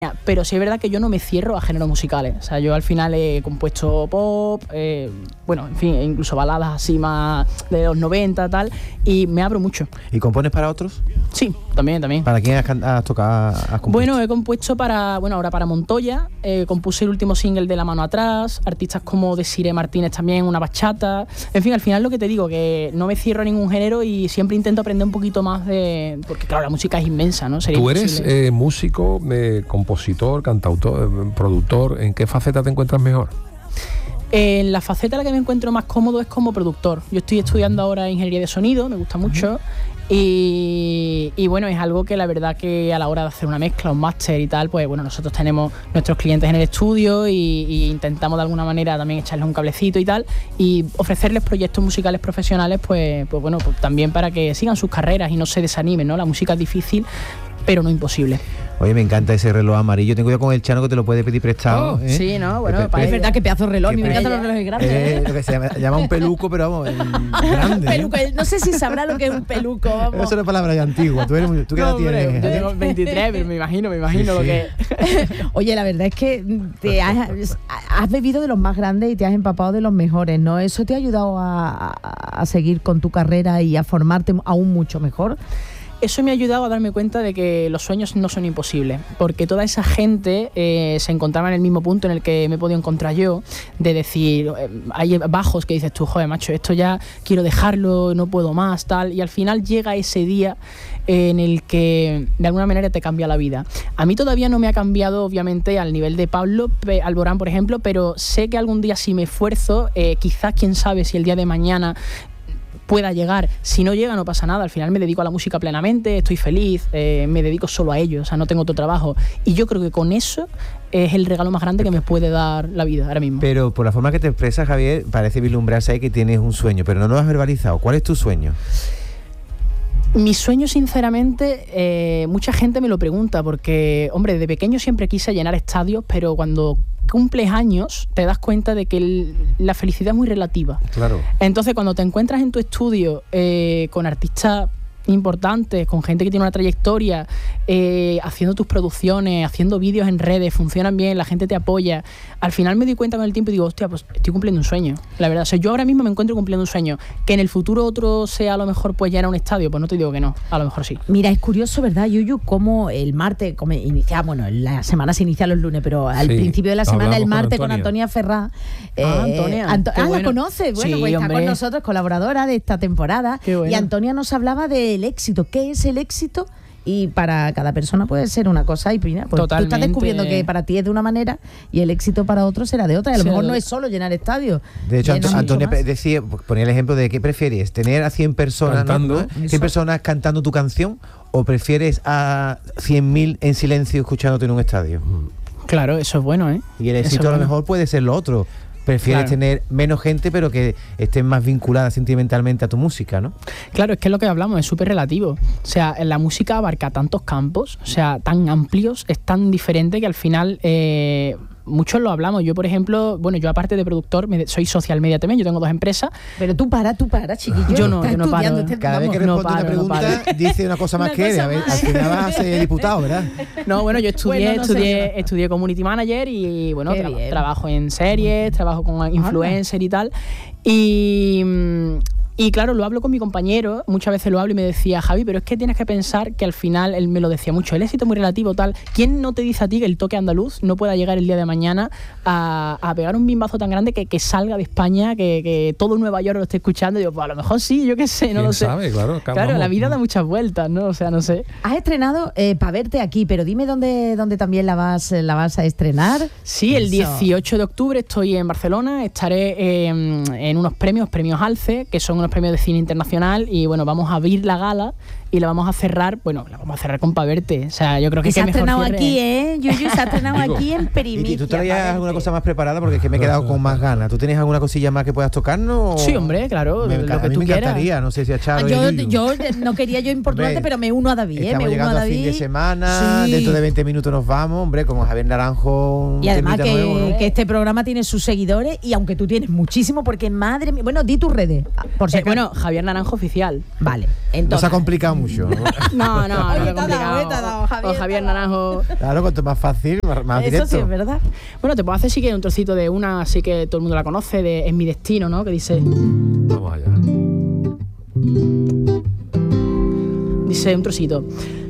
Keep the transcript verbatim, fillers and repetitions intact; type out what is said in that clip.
Pero sí es verdad que yo no me cierro a géneros musicales. O sea, yo al final he compuesto pop, eh, bueno, en fin, incluso baladas así más de los noventa, tal, y me abro mucho. ¿Y compones para otros? Sí, también, también. ¿Para quién has, has tocado, has compuesto? Bueno, he compuesto para, bueno, ahora para Montoya, eh, compuse el último single de La Mano Atrás, artistas como Desiree Martínez también, una bachata. En fin, al final lo que te digo, que no me cierro a ningún género y siempre intento aprender un poquito más de... Porque claro, la música es inmensa, ¿no? Sería Tú eres imposible. eh, músico, eh, compositor, cantautor, eh, productor. ¿En qué faceta te encuentras mejor? En la faceta en la que me encuentro más cómodo es como productor. Yo estoy estudiando ahora ingeniería de sonido, me gusta mucho. Y, y bueno, es algo que la verdad que a la hora de hacer una mezcla, un máster y tal, pues bueno, nosotros tenemos nuestros clientes en el estudio y, y intentamos de alguna manera también echarles un cablecito y tal, y ofrecerles proyectos musicales profesionales, pues, pues bueno, pues también para que sigan sus carreras y no se desanimen, ¿no? La música es difícil, pero no imposible. Oye, me encanta ese reloj amarillo. Ten cuidado con el Chano que te lo puede pedir prestado. Oh, ¿eh? Sí, ¿no? Bueno, Pe- para pe- Es verdad que pedazo de reloj, a mí me pe- encantan los relojes grandes. Eh, lo que se llama, llama un peluco, pero vamos, el grande. ¿eh? Peluco, no sé si sabrá lo que es un peluco, vamos. Eso es una palabra ya antigua. Tú, eres muy, tú qué edad No, hombre, tienes. yo ¿eh? tengo veintitrés, pero me imagino, me imagino Sí, lo sí. que es. Oye, la verdad es que te has, has bebido de los más grandes y te has empapado de los mejores, ¿no? ¿Eso te ha ayudado a, a, a seguir con tu carrera y a formarte aún mucho mejor? Eso me ha ayudado a darme cuenta de que los sueños no son imposibles, porque toda esa gente eh, se encontraba en el mismo punto en el que me he podido encontrar yo, de decir, eh, hay bajos que dices tú, joder, macho, esto ya quiero dejarlo, no puedo más, tal, y al final llega ese día eh, en el que de alguna manera te cambia la vida. A mí todavía no me ha cambiado, obviamente, al nivel de Pablo Pe- Alborán, por ejemplo, pero sé que algún día si me esfuerzo, eh, quizás, quién sabe, si el día de mañana pueda llegar. Si no llega, no pasa nada. Al final me dedico a la música plenamente, estoy feliz, eh, me dedico solo a ello, o sea, no tengo otro trabajo. Y yo creo que con eso es el regalo más grande que me puede dar la vida ahora mismo. Pero por la forma que te expresas, Javier, parece vislumbrarse ahí que tienes un sueño, pero no lo has verbalizado. ¿Cuál es tu sueño? Mi sueño, sinceramente, eh, mucha gente me lo pregunta porque, hombre, de pequeño siempre quise llenar estadios, pero cuando cumples años te das cuenta de que el, la felicidad es muy relativa. Claro. Entonces, cuando te encuentras en tu estudio eh, con artistas importantes, con gente que tiene una trayectoria, eh, haciendo tus producciones, haciendo vídeos en redes, funcionan bien, la gente te apoya, al final me di cuenta con el tiempo y digo, hostia, pues estoy cumpliendo un sueño, la verdad. O sea, yo ahora mismo me encuentro cumpliendo un sueño. Que en el futuro otro sea a lo mejor pues llenar un estadio, pues no te digo que no, a lo mejor sí. Mira, es curioso, ¿verdad, Yuyu? Cómo el martes, como inicia, bueno, la semana se inicia los lunes, pero al Sí, principio de la semana, el hablamos con martes, con Antonia. Antonia Ferrá. Ah, Antonia, Anto- qué ah, ¿la bueno. conoces? Bueno, Sí, pues está hombre. con nosotros, colaboradora de esta temporada. Qué bueno. Y Antonia nos hablaba del éxito. ¿Qué es el éxito? Y para cada persona puede ser una cosa y mira, pues tú estás Totalmente. descubriendo que para ti es de una manera y el éxito para otro será de otra. Y a lo Será mejor de no otra. es solo llenar estadios. De hecho, llena Anto- mucho Antonia más. decía, ponía el ejemplo de qué prefieres, tener a cien personas, Cantando. ¿no? cien personas cantando tu canción, o prefieres a cien mil en silencio escuchándote en un estadio. Claro, eso es bueno, ¿eh? Y el Eso éxito es a lo bueno. mejor puede ser lo otro. Prefieres Claro. tener menos gente, pero que estén más vinculadas sentimentalmente a tu música, ¿no? Claro, es que es lo que hablamos, es súper relativo. O sea, la música abarca tantos campos, o sea, tan amplios, es tan diferente que al final eh, muchos lo hablamos. Yo, por ejemplo, bueno, yo aparte de productor, me, soy social media también, yo tengo dos empresas. Pero tú para, tú para, chiquillo. Yo no, Estás yo no estudiando, paro. este- Cada vez vamos. que no responde paro, una no pregunta, dice una cosa más Una que cosa a ver, más. al final vas a ser diputado, ¿verdad? No, bueno, yo estudié, Bueno, no sé. estudié, estudié community manager y bueno, Qué tra- bien. trabajo en series, trabajo con influencer y tal. Y, mm, y claro, lo hablo con mi compañero, muchas veces lo hablo y me decía, Javi, pero es que tienes que pensar que al final, él me lo decía mucho, el éxito es muy relativo, tal. ¿Quién no te dice a ti que el toque andaluz no pueda llegar el día de mañana a, a pegar un bimbazo tan grande que, que salga de España, que, que todo Nueva York lo esté escuchando? Y digo, pues a lo mejor sí, yo qué sé, no ¿Quién lo sé. sabe? Claro, Claro, vamos. la vida da muchas vueltas, ¿no? O sea, no sé. Has estrenado eh, para verte aquí, pero dime dónde, dónde también la vas, la vas a estrenar. Sí, el Eso. dieciocho de octubre estoy en Barcelona, estaré eh, en unos premios, premios Alce, que son unos premios de cine internacional, y bueno, vamos a abrir la gala y la vamos a cerrar, bueno, la vamos a cerrar con Pa' Verte. O sea, yo creo que Y se qué ha mejor estrenado cierre. aquí, ¿eh? Yuyu se ha estrenado Digo. aquí en ¿Y Primicia. tú traías Pa' alguna Verte. cosa más preparada? Porque es que me he quedado con más ganas. ¿Tú tienes alguna cosilla más que puedas tocarnos? o- Sí, hombre, claro, Me lo enca- que a mí tú me quieras. encantaría, no sé si a Ah, Charo y a yo, Yuyu. yo no quería yo importunarte, Hombre, pero me uno a David, ¿eh? Estamos Me uno a llegando a David. fin de semana, Sí. dentro de veinte minutos nos vamos, hombre, como Javier Naranjo. un Y además temita que, nuevo, ¿no? que este programa tiene sus seguidores y aunque tú tienes muchísimo, porque madre mía... Bueno, di tus redes, por si Eh, acaso. bueno, Javier Naranjo Oficial. Vale, Nos entonces... ha complicado mucho. No, no, Oye, no, te es ha dado, eh, te ha dado, complicado. Javier, O Javier te ha dado. Naranjo. Claro, cuanto más fácil, más, más Eso directo. sí es verdad. Bueno, te puedo hacer sí que un trocito de una, así que todo el mundo la conoce, de Es mi destino, ¿no? Que dice, Vamos allá. dice un trocito.